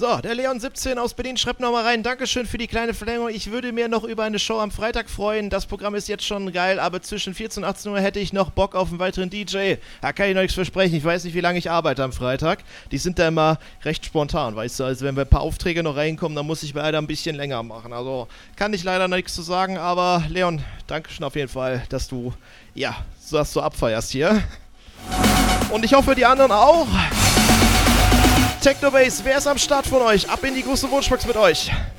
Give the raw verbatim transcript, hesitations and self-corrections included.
So, der Leon siebzehn aus Berlin schreibt nochmal rein. Dankeschön für die kleine Verlängerung. Ich würde mir noch über eine Show am Freitag freuen. Das Programm ist jetzt schon geil, aber zwischen vierzehn und achtzehn Uhr hätte ich noch Bock auf einen weiteren D J. Da kann ich noch nichts versprechen. Ich weiß nicht, wie lange ich arbeite am Freitag. Die sind da immer recht spontan, weißt du. Also wenn wir ein paar Aufträge noch reinkommen, dann muss ich leider ein bisschen länger machen. Also kann ich leider noch nichts zu sagen, aber Leon, Dankeschön auf jeden Fall, dass du, ja, das so abfeierst hier. Und ich hoffe, die anderen auch. Technobase, wer ist am Start von euch? Ab in die große Wunschbox mit euch.